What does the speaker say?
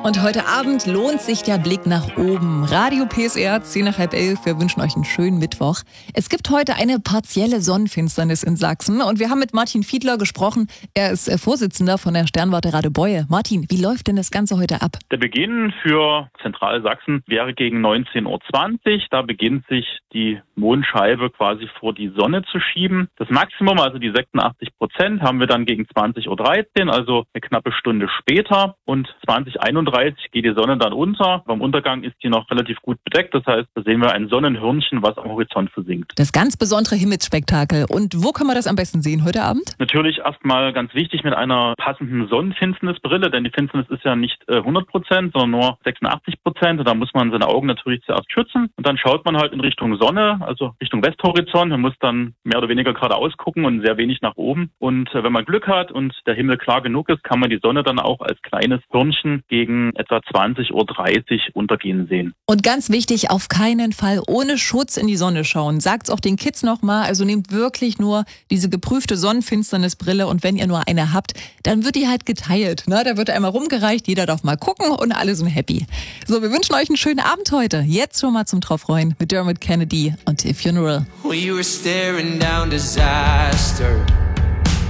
Und heute Abend lohnt sich der Blick nach oben. Radio PSR, 10 nach halb 11. Wir wünschen euch einen schönen Mittwoch. Es gibt heute eine partielle Sonnenfinsternis in Sachsen. Und wir haben mit Martin Fiedler gesprochen. Er ist Vorsitzender von der Sternwarte Radebeul. Martin, wie läuft denn das Ganze heute ab? Der Beginn für Zentralsachsen wäre gegen 19:20 Uhr. Da beginnt sich die Mondscheibe quasi vor die Sonne zu schieben. Das Maximum, also die 86%, haben wir dann gegen 20:13 Uhr, also eine knappe Stunde später. Und 20:31 geht die Sonne dann unter. Beim Untergang ist die noch relativ gut bedeckt. Das heißt, da sehen wir ein Sonnenhörnchen, was am Horizont versinkt. Das ganz besondere Himmelsspektakel. Und wo kann man das am besten sehen heute Abend? Natürlich erstmal ganz wichtig mit einer passenden Sonnenfinsternisbrille, denn die Finsternis ist ja nicht 100%, sondern nur 86%. Und da muss man seine Augen natürlich zuerst schützen. Und dann schaut man halt in Richtung Sonne, also Richtung Westhorizont. Man muss dann mehr oder weniger geradeaus gucken und sehr wenig nach oben. Und wenn man Glück hat und der Himmel klar genug ist, kann man die Sonne dann auch als kleines Hörnchen gegen etwa 20:30 Uhr untergehen sehen. Und ganz wichtig, auf keinen Fall ohne Schutz in die Sonne schauen. Sagt's auch den Kids nochmal, also nehmt wirklich nur diese geprüfte Sonnenfinsternisbrille und wenn ihr nur eine habt, dann wird die halt geteilt. Ne? Da wird einmal rumgereicht, jeder darf mal gucken und alle sind happy. So, wir wünschen euch einen schönen Abend heute. Jetzt schon mal zum Draufreuen mit Dermot Kennedy und A Funeral. We were staring down disaster.